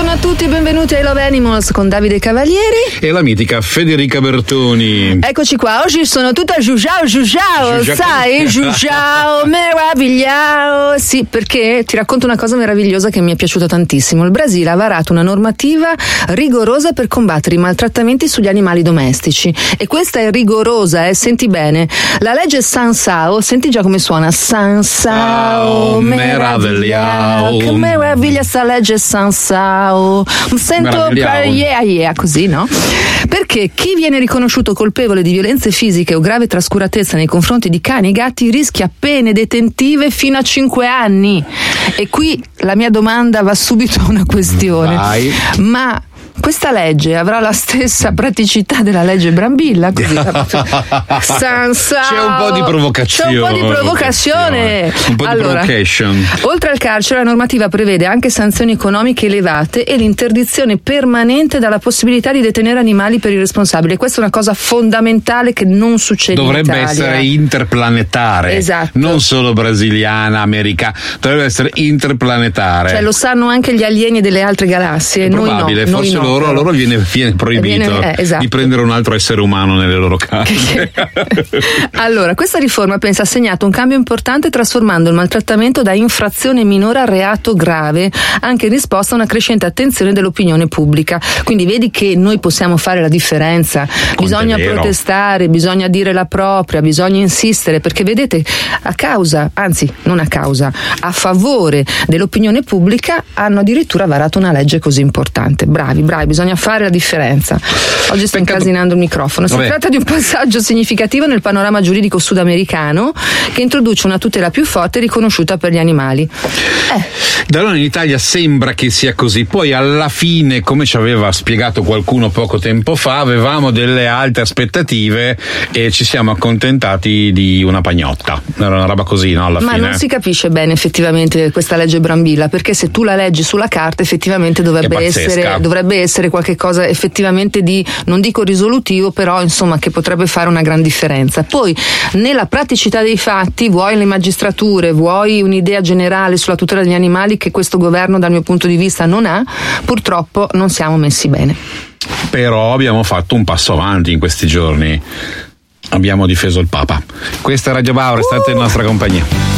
Buongiorno a tutti, benvenuti ai Love Animals con Davide Cavalieri e la mitica Federica Bertoni. Eccoci qua, oggi sono tutta giugiao, sai, giugiao, meravigliao. Sì, perché ti racconto una cosa meravigliosa che mi è piaciuta tantissimo. Il Brasile ha varato una normativa rigorosa per combattere i maltrattamenti sugli animali domestici, e questa è rigorosa, senti bene. La legge Sansao, senti già come suona, Sansao, meravigliao, che meraviglia sta legge Sansao, sento yeah, così, no? Perché chi viene riconosciuto colpevole di violenze fisiche o grave trascuratezza nei confronti di cani e gatti rischia pene detentive fino a 5 anni. E qui la mia domanda va subito a una questione. Vai. Ma questa legge avrà la stessa praticità della legge Brambilla? Così, Sansao. C'è un po' di provocazione. Un po' di provocation. Oltre al carcere, la normativa prevede anche sanzioni economiche elevate e l'interdizione permanente dalla possibilità di detenere animali per irresponsabili. E questa è una cosa fondamentale che non succede in Italia. Dovrebbe essere interplanetaria. Esatto. Non solo brasiliana, americana, dovrebbe essere interplanetaria. Cioè lo sanno anche gli alieni delle altre galassie. È probabile, forse a loro viene proibito esatto, di prendere un altro essere umano nelle loro case. Allora, questa riforma pensa ha segnato un cambio importante, trasformando il maltrattamento da infrazione minore a reato grave, anche in risposta a una crescente attenzione dell'opinione pubblica. Quindi vedi che noi possiamo fare la differenza. Bisogna protestare, bisogna dire la propria, bisogna insistere, perché vedete, a favore dell'opinione pubblica hanno addirittura varato una legge così importante. Bravi, bisogna fare la differenza. Oggi sto incasinando il microfono. Si tratta di un passaggio significativo nel panorama giuridico sudamericano che introduce una tutela più forte e riconosciuta per gli animali. Da noi in Italia sembra che sia così, poi alla fine, come ci aveva spiegato qualcuno poco tempo fa, avevamo delle alte aspettative e ci siamo accontentati di una pagnotta. Era una roba così, no? Alla fine. Ma non si capisce bene effettivamente questa legge Brambilla, perché se tu la leggi sulla carta effettivamente dovrebbe essere qualche cosa effettivamente di, non dico risolutivo, però insomma che potrebbe fare una gran differenza. Poi nella praticità dei fatti, vuoi le magistrature, vuoi un'idea generale sulla tutela degli animali che questo governo dal mio punto di vista non ha, purtroppo non siamo messi bene. Però abbiamo fatto un passo avanti in questi giorni, abbiamo difeso il Papa. Questa è Radio Bauer, state in nostra compagnia.